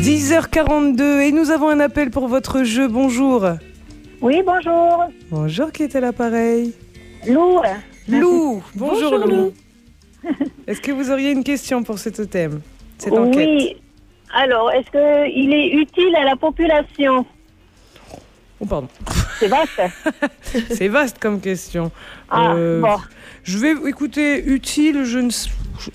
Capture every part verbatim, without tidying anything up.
dix heures quarante-deux et nous avons un appel pour votre jeu. Bonjour. Oui, bonjour. Bonjour, qui est à l'appareil? Lou. Lou. Bonjour, Bonjour, Lou. Lou. Est-ce que vous auriez une question pour ce totem, cette enquête? Oui. Alors, est-ce qu'il est utile à la population? Oh, pardon. C'est vaste. C'est vaste comme question. Ah, Euh, bon. Je vais écouter utile, je ne sais-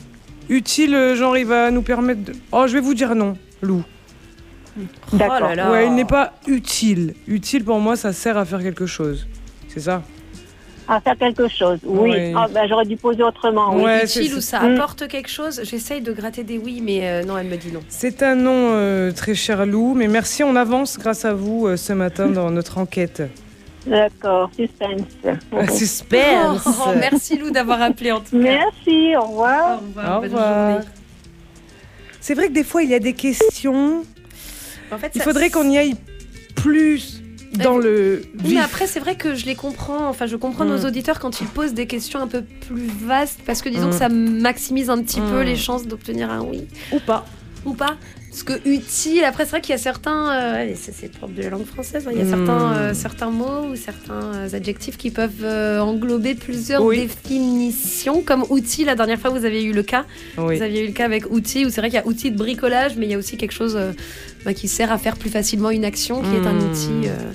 utile, genre il va nous permettre de... Oh, je vais vous dire non, Lou. D'accord. Oh là là. Ouais, il n'est pas utile. Utile pour moi, ça sert à faire quelque chose. C'est ça? À faire quelque chose. Oui. Oui. Ah, ben, j'aurais dû poser autrement. Oui. Ouais, Utile c'est- ou ça Mm. apporte quelque chose? J'essaye de gratter des oui, mais euh, non, elle me dit non. C'est un nom euh, très cher Lou, mais merci, on avance grâce à vous euh, ce matin dans notre enquête. D'accord. Suspense. Ah, suspense. Oh, merci Lou d'avoir appelé en tout cas. Merci. Au revoir. Au revoir. Au bonne revoir. journée. C'est vrai que des fois il y a des questions, En fait, il ça- faudrait qu'on y aille plus dans Euh, le Oui, mais vif. après, c'est vrai que je les comprends. Enfin, je comprends Mm. nos auditeurs quand ils posent des questions un peu plus vastes, parce que disons Mm. que ça maximise un petit Mm. peu les chances d'obtenir un oui. Ou pas. Ou pas. Parce que utile, après, c'est vrai qu'il y a certains. euh, et c'est c'est propre de la langue française, hein, il y a Mm. certains, euh, certains mots ou certains euh, adjectifs qui peuvent euh, englober plusieurs Oui. définitions, comme outil. La dernière fois, vous avez eu le cas. Oui. Vous aviez eu le cas avec outil, où c'est vrai qu'il y a outil de bricolage, mais il y a aussi quelque chose euh, bah, qui sert à faire plus facilement une action, qui est un Mm. outil. euh,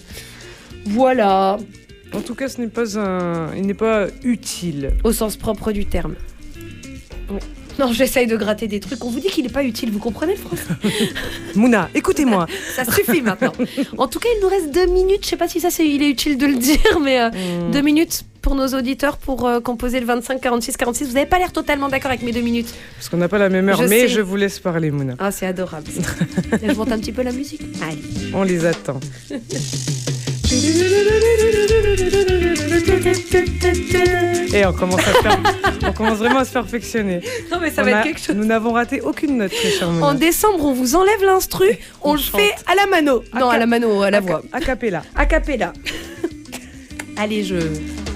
Voilà, En tout cas, ce n'est pas un, il n'est pas utile. au sens propre du terme. Oui. Non, j'essaye de gratter des trucs. On vous dit qu'il n'est pas utile, vous comprenez le français? Mouna, écoutez-moi. Ça suffit maintenant. En tout cas, il nous reste deux minutes. Je sais pas si ça, c'est, il est utile de le dire, mais euh, Mm. deux minutes pour nos auditeurs pour euh, composer le vingt-cinq quarante-six quarante-six. Vous n'avez pas l'air totalement d'accord avec mes deux minutes. Parce qu'on n'a pas la même heure, Je mais sais. je vous laisse parler, Mouna. Ah, c'est adorable. Et je monte un petit peu la musique. Allez. On les attend. Et on commence, à faire, on commence vraiment à se perfectionner. Non, mais ça On va a- être quelque chose. Nous n'avons raté aucune note, très cher Mouna. En décembre, on vous enlève l'instru, on, On le chante. fait à la mano. A Non, à cap- la mano, à la A- voix. A cappella. A cappella. Allez, je.